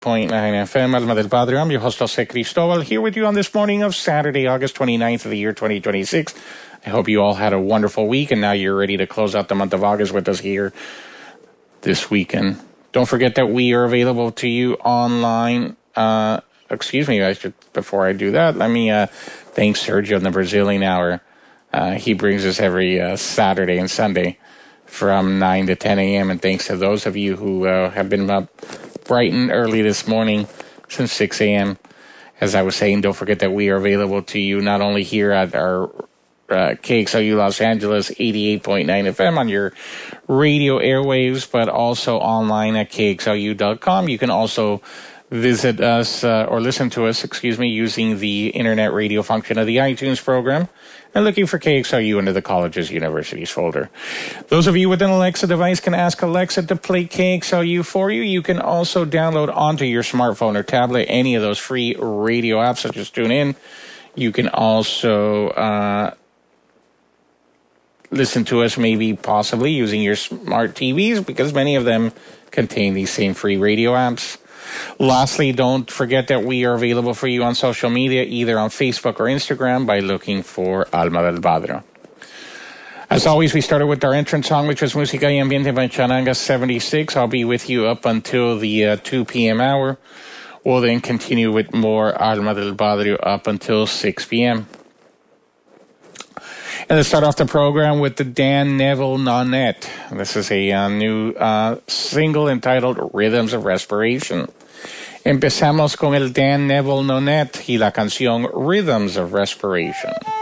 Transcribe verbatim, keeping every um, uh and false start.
point nine F M, Alma del Padre. I'm your host, Jose Cristobal, here with you on this morning of Saturday, August twenty-ninth of the year twenty twenty-six. I hope you all had a wonderful week, and now you're ready to close out the month of August with us here this weekend. Don't forget that we are available to you online. Uh, excuse me, I should, before I do that, let me uh, thank Sergio in the Brazilian Hour. Uh, he brings us every uh, Saturday and Sunday from nine to ten a.m. And thanks to those of you who uh, have been up bright and early this morning since six a.m. As I was saying, don't forget that we are available to you not only here at our uh, K X L U Los Angeles eighty-eight point nine F M on your radio airwaves, but also online at K X L U dot com. You can also visit us uh, or listen to us, excuse me, using the internet radio function of the iTunes program and looking for K X L U under the Colleges Universities folder. Those of you with an Alexa device can ask Alexa to play K X L U for you. You can also download onto your smartphone or tablet any of those free radio apps such as TuneIn. You can also uh, listen to us maybe possibly using your smart T Vs because many of them contain these same free radio apps. Lastly, don't forget that we are available for you on social media, either on Facebook or Instagram, by looking for Alma del Padre. As always, we started with our entrance song, which was Música y Ambiente by Charanga seventy-six. I'll be with you up until the uh, two p.m. hour. We'll then continue with more Alma del Padre up until six p.m. And let's start off the program with the Dan Neville Nonette. This is a uh, new uh, single entitled Rhythms of Respiration. Empezamos con el Dan Neville Nonette y la canción Rhythms of Respiration.